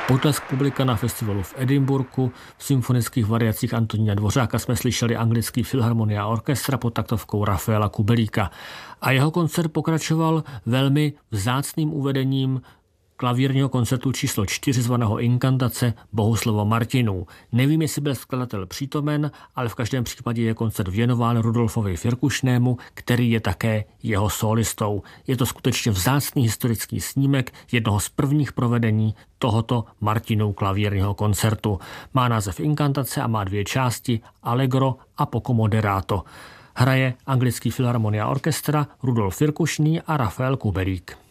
Potlesk publika na festivalu v Edinburghu. V symfonických variacích Antonína Dvořáka jsme slyšeli Anglický Philharmonia Orchestra pod taktovkou Rafaela Kubelíka. A jeho koncert pokračoval velmi vzácným uvedením klavírního koncertu číslo 4 zvaného Inkantace Bohuslava Martinů. Nevím, jestli byl skladatel přítomen, ale v každém případě je koncert věnován Rudolfovi Firkušnému, který je také jeho sólistou. Je to skutečně vzácný historický snímek jednoho z prvních provedení tohoto Martinů klavírního koncertu. Má název Inkantace a má 2 části, Allegro a Poco moderato. Hraje Anglický Philharmonia Orchestra, Rudolf Firkušný a Rafael Kubelík.